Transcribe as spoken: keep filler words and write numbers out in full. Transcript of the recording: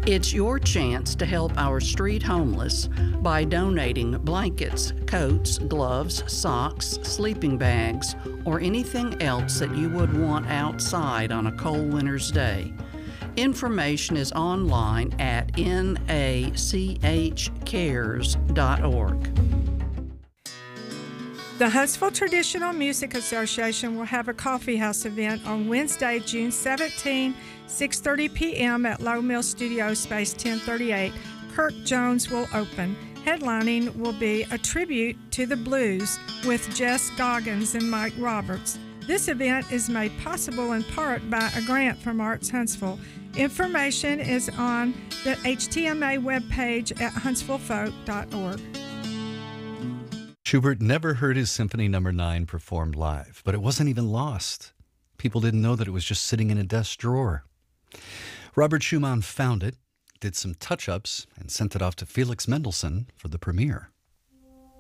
It's your chance to help our street homeless by donating blankets, coats, gloves, socks, sleeping bags, or anything else that you would want outside on a cold winter's day. Information is online at N A C H cares dot org. The Huntsville Traditional Music Association will have a coffee house event on Wednesday, June seventeenth, six thirty p.m. at Low Mill Studio Space ten thirty-eight. Kirk Jones will open. Headlining will be a tribute to the blues with Jess Goggins and Mike Roberts. This event is made possible in part by a grant from Arts Huntsville. Information is on the H T M A webpage at huntsville folk dot org. Schubert never heard his Symphony Number nine performed live, but it wasn't even lost. People didn't know that it was just sitting in a desk drawer. Robert Schumann found it, did some touch-ups, and sent it off to Felix Mendelssohn for the premiere.